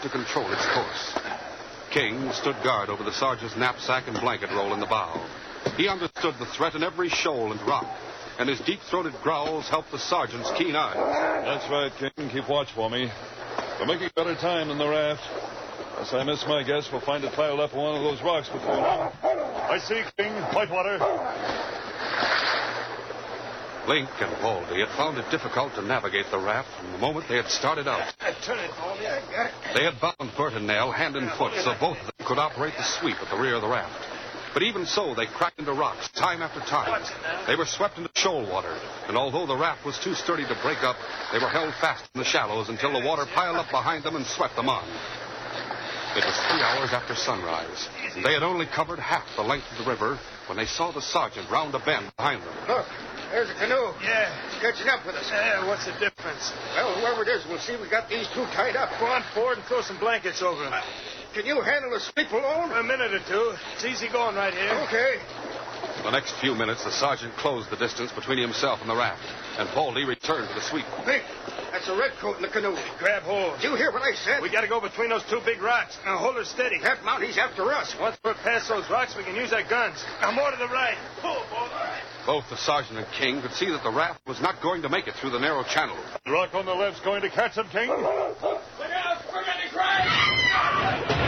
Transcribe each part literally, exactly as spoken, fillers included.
to control its course. King stood guard over the sergeant's knapsack and blanket roll in the bow. He understood the threat in every shoal and rock, and his deep-throated growls helped the sergeant's keen eyes. That's right, King. Keep watch for me. We're making better time than the raft. Unless I miss my guess, we'll find it piled up on one of those rocks before long. I see, King. Whitewater. Link and Baldy had found it difficult to navigate the raft from the moment they had started out. Turn it, Baldy. I got it. They had bound Bert and Nell hand and foot so both of them could operate the sweep at the rear of the raft. But even so, they cracked into rocks time after time. They were swept into shoal water, and although the raft was too sturdy to break up, they were held fast in the shallows until the water piled up behind them and swept them on. It was three hours after sunrise. They had only covered half the length of the river when they saw the sergeant round a bend behind them. Look, there's a canoe. Yeah. It's catching up with us. Yeah, what's the difference? Well, whoever it is, we'll see we got these two tied up. Go on forward and throw some blankets over them. Can you handle a sweep alone? A minute or two. It's easy going right here. Okay. For the next few minutes, the sergeant closed the distance between himself and the raft, and Baldy returned to the sweep. Think. That's a redcoat in the canoe. Grab hold. Did you hear what I said? We got to go between those two big rocks. Now hold her steady. That Mounty's after us. Once we're past those rocks, we can use our guns. Now more to the right. Pull, pull. Both the sergeant and King could see that the raft was not going to make it through the narrow channel. The rock on the left's going to catch them, King. Look out! We're getting cracked!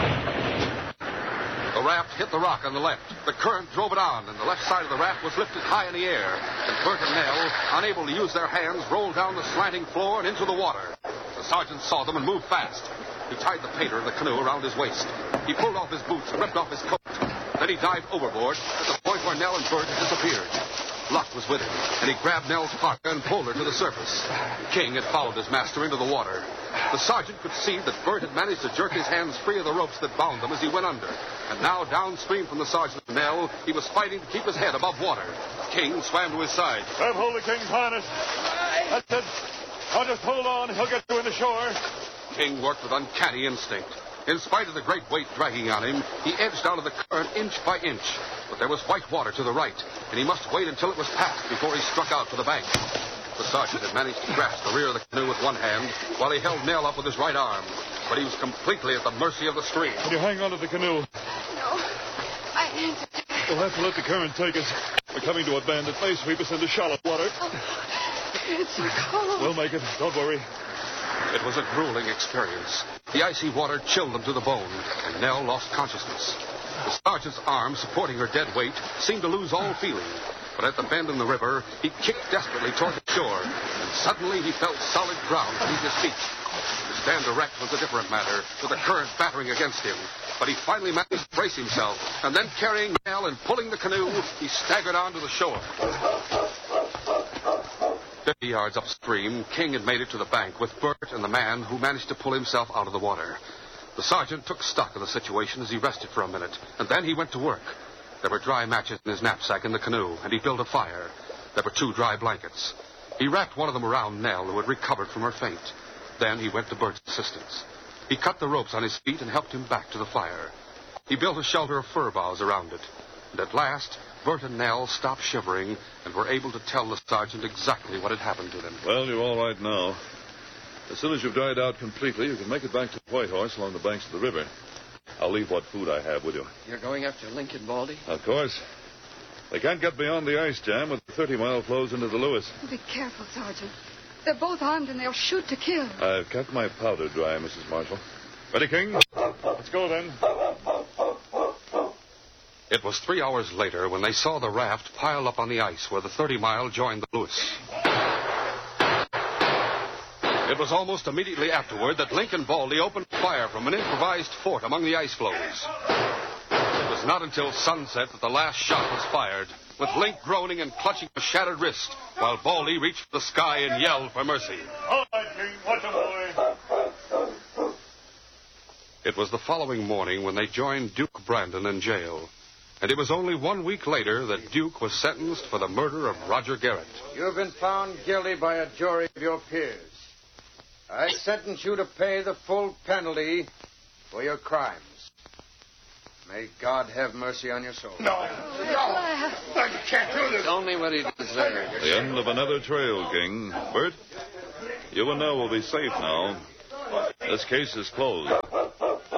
The raft hit the rock on the left. The current drove it on, and the left side of the raft was lifted high in the air. And Bert and Nell, unable to use their hands, rolled down the slanting floor and into the water. The sergeant saw them and moved fast. He tied the painter of the canoe around his waist. He pulled off his boots and ripped off his coat. Then he dived overboard at the point where Nell and Bert had disappeared. Luck was with him, and he grabbed Nell's parka and pulled her to the surface. King had followed his master into the water. The sergeant could see that Bert had managed to jerk his hands free of the ropes that bound them as he went under. And now, downstream from the sergeant and Nell, he was fighting to keep his head above water. King swam to his side. Grab hold of King's harness. That's it. Now just hold on. He'll get you in the shore. King worked with uncanny instinct. In spite of the great weight dragging on him, he edged out of the current inch by inch. But there was white water to the right, and he must wait until it was passed before he struck out for the bank. The sergeant had managed to grasp the rear of the canoe with one hand, while he held Nell up with his right arm. But he was completely at the mercy of the stream. Can you hang on to the canoe? No, I can't. We'll have to let the current take us. We're coming to a bend. It may sweep us into shallow water. Oh, it's so cold. We'll make it. Don't worry. It was a grueling experience. The icy water chilled them to the bone, and Nell lost consciousness. The sergeant's arm, supporting her dead weight, seemed to lose all feeling. But at the bend in the river, he kicked desperately toward the shore, and suddenly he felt solid ground beneath his feet. To stand erect was a different matter, with the current battering against him. But he finally managed to brace himself, and then carrying Nell and pulling the canoe, he staggered on to the shore. Fifty yards upstream, King had made it to the bank with Bert and the man who managed to pull himself out of the water. The sergeant took stock of the situation as he rested for a minute, and then he went to work. There were dry matches in his knapsack in the canoe, and he built a fire. There were two dry blankets. He wrapped one of them around Nell, who had recovered from her faint. Then he went to Bert's assistance. He cut the ropes on his feet and helped him back to the fire. He built a shelter of fir boughs around it. And at last, Bert and Nell stopped shivering and were able to tell the sergeant exactly what had happened to them. Well, you're all right now. As soon as you've dried out completely, you can make it back to White Horse along the banks of the river. I'll leave what food I have with you. You're going after Lincoln, Baldy? Of course. They can't get beyond the ice jam with the thirty-mile flows into the Lewis. Be careful, Sergeant. They're both armed and they'll shoot to kill. I've kept my powder dry, Missus Marshall. Ready, King? Let's go, then. It was three hours later when they saw the raft pile up on the ice where the thirty-mile joined the Lewis. It was almost immediately afterward that Lincoln Baldy opened fire from an improvised fort among the ice floes. It was not until sunset that the last shot was fired, with Link groaning and clutching a shattered wrist, while Baldy reached for the sky and yelled for mercy. All right, King. Watch him, boy. It was the following morning when they joined Duke Brandon in jail. And it was only one week later that Duke was sentenced for the murder of Roger Garrett. You have been found guilty by a jury of your peers. I sentence you to pay the full penalty for your crimes. May God have mercy on your soul. No, no, you can't do this. It's only what he deserves. The end of another trail, King. Bert, you and Nell will be safe now. This case is closed.